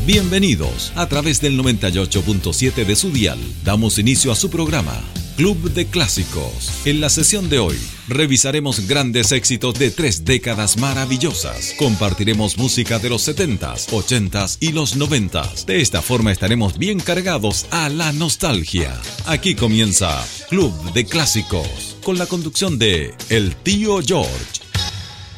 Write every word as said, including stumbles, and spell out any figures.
Bienvenidos a través del noventa y ocho punto siete de su dial. Damos inicio a su programa Club de Clásicos. En la sesión de hoy revisaremos grandes éxitos de tres décadas maravillosas. Compartiremos música de los setentas, ochentas y los noventas. De esta forma estaremos bien cargados a la nostalgia. Aquí comienza Club de Clásicos con la conducción de El Tío George.